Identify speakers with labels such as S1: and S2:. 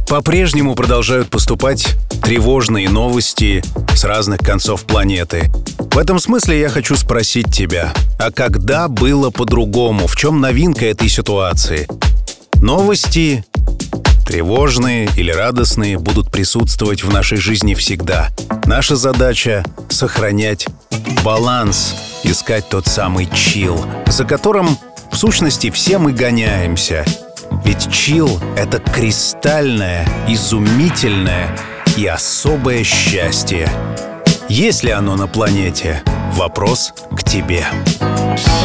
S1: По-прежнему продолжают поступать тревожные новости с разных концов планеты. В этом смысле я хочу спросить тебя, а когда было по-другому? В чем новинка этой ситуации? Новости, тревожные или радостные, будут присутствовать в нашей жизни всегда. Наша задача — сохранять баланс, искать тот самый чил, за которым, в сущности, все мы гоняемся. Ведь чил — это кристальное, изумительное и особое счастье. Есть ли оно на планете? Вопрос к тебе.